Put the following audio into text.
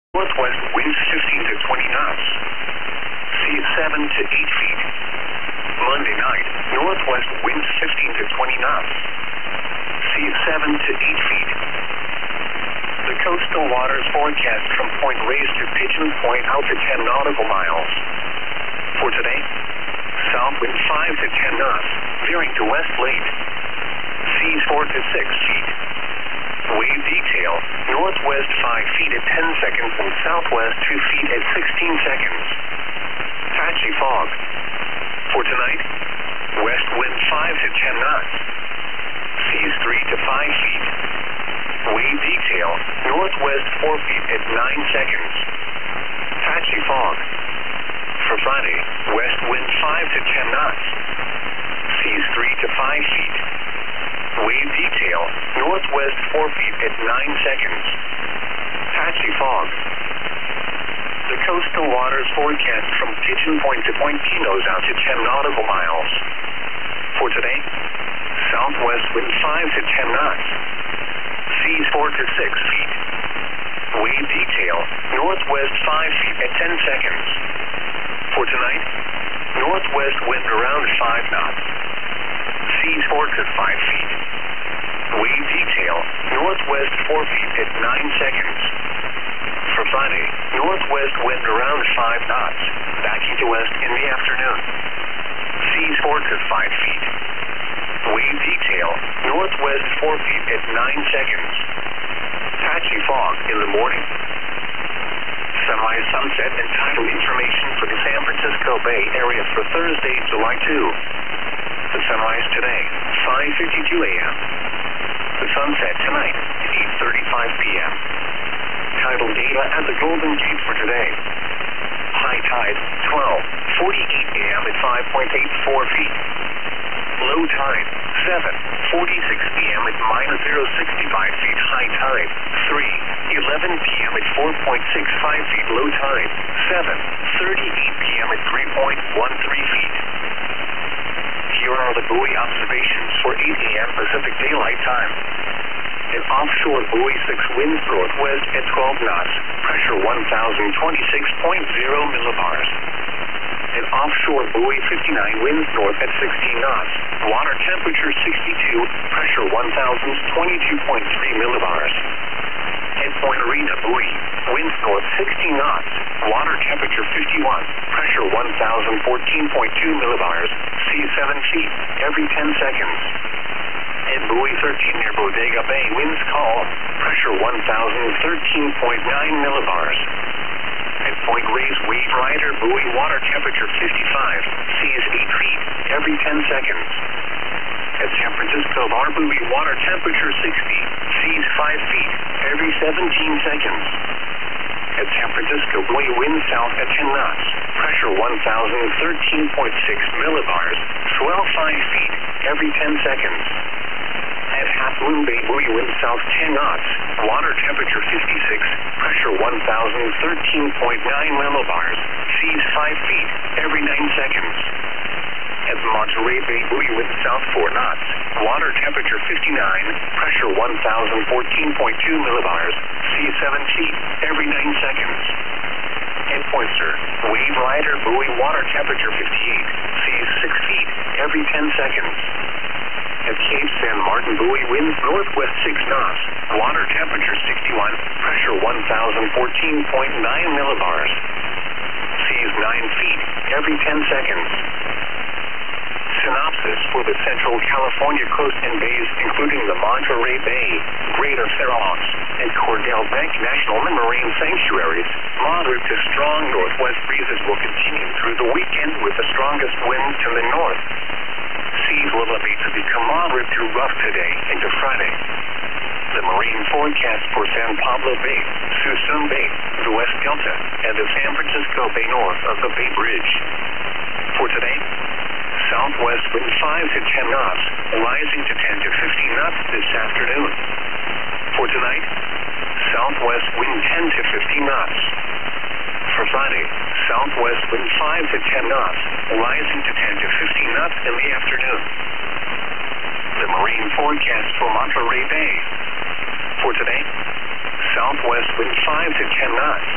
Northwest winds 15 to 20 knots. Sea 7 to 8 feet. Monday night, northwest winds 15 to 20 knots. Sea 7 to 8 feet. The coastal waters forecast from Point Reyes to Pigeon Point out to 10 nautical miles. For today, south wind 5 to 10 knots, veering to west late. Seas 4 to 6 feet. Wave detail, northwest 5 feet at 10 seconds and southwest 2 feet at 16 seconds. Patchy fog. For tonight, west wind 5 to 10 knots. Seas 3 to 5 feet. Wave detail, northwest 4 feet at 9 seconds. Patchy fog. For Friday, west wind 5 to 10 knots. Seas 3 to 5 feet. Wave detail, northwest 4 feet at 9 seconds. Patchy fog. The coastal waters forecast from Pigeon Point to Point Pinos out to 10 nautical miles. For today, southwest wind 5 to 10 knots. Seas 4 to 6 feet. Wave detail, northwest 5 feet at 10 seconds. For tonight, northwest wind around 5 knots. Seas 4 to 5 feet. Wave detail, northwest 4 feet at 9 seconds. For Friday, northwest wind around 5 knots, backing to west in the afternoon. Seas 4 to 5 feet. Wave detail, northwest 4 feet at 9 seconds. Patchy fog in the morning. Sunrise, sunset, and tidal information for the San Francisco Bay Area for Thursday, July 2. The sunrise today, 5:52 a.m. The sunset tonight, 8:35 p.m. Tidal data at the Golden Gate for today. High tide, 12:48 a.m. at 5.84 feet. Low tide, 7:46 p.m. at -0.65 feet. High tide, 3:11 p.m. at 4.65 feet. Low tide, 7:38 p.m. at 3.13 feet. Here are the buoy observations for 8 a.m. Pacific Daylight Time. An offshore buoy 6 winds northwest at 12 knots, pressure 1,026.0 millibars. An offshore buoy 59 winds north at 16 knots, water temperature 62, pressure 1,022.3 millibars. At Point Arena buoy, winds north 16 knots, water temperature 51, pressure 1,014.2 millibars, sea 7 feet, every 10 seconds. At buoy 13 near Bodega Bay, winds call, pressure 1,013.9 millibars. At Point Reyes Wave Rider buoy, water temperature 55, seas 8 feet, every 10 seconds. At San Francisco Bar buoy, water temperature 60, seas 5 feet, every 17 seconds. At San Francisco buoy, wind south at 10 knots, pressure 1,013.6 millibars, swell 5 feet, every 10 seconds. At Half Moon Bay buoy, wind south 10 knots, water temperature 56, pressure 1,013.9 millibars, seas 5 feet, every 9 seconds. At Monterey Bay buoy, wind south 4 knots, water temperature 59, pressure 1,014.2 millibars, sea 7 feet, every 9 seconds. At Pointer, Wave Rider buoy, water temperature 58, seas 6 feet, every 10 seconds. At Cape San Martin buoy, winds northwest 6 knots, water temperature 61, pressure 1,014.9 millibars, seas 9 feet, every 10 seconds. Synopsis for the Central California coast and bays, including the Monterey Bay, Greater Fair Oaks, and Cordell Bank National Marine Sanctuaries. Moderate to strong northwest breezes will continue through the weekend with the strongest winds to the north. Seas will elevate to become moderate to rough today into Friday. The marine forecast for San Pablo Bay, Suisun Bay, the West Delta, and the San Francisco Bay north of the Bay Bridge. For today, southwest wind 5 to 10 knots, rising to 10 to 15 knots this afternoon. For tonight, southwest wind 10 to 15 knots. For Friday, southwest wind 5 to 10 knots, rising to 10 to 15 knots in the afternoon. The marine forecast for Monterey Bay. For today, southwest wind 5 to 10 knots.